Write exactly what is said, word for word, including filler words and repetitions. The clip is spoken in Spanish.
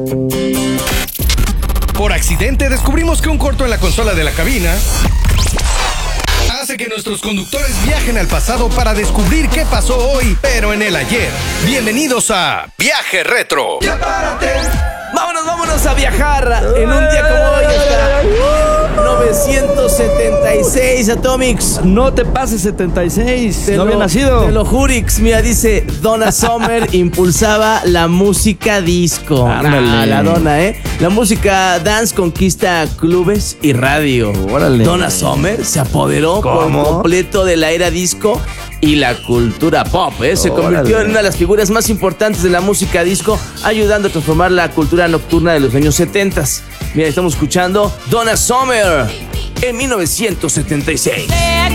Por accidente descubrimos que un corto en la consola de la cabina hace que nuestros conductores viajen al pasado para descubrir qué pasó hoy, pero en el ayer. Bienvenidos a Viaje Retro. Ya párate. Vámonos, vámonos a viajar en un día como hoy hasta novecientos setenta y seis, Atomics. No te pases setenta y seis, Te no lo- había nacido. Te lo jurix, mira, dice Donna Summer impulsaba la música disco. Ándale. Ah, la Donna, ¿eh? La música dance conquista clubes y radio. Órale. Donna Summer se apoderó por ¿Cómo? completo de la era disco y la cultura pop, ¿eh? Se Órale. convirtió en una de las figuras más importantes de la música disco, ayudando a transformar la cultura nocturna de los años setenta. Mira, estamos escuchando Donna Summer en mil novecientos setenta y seis.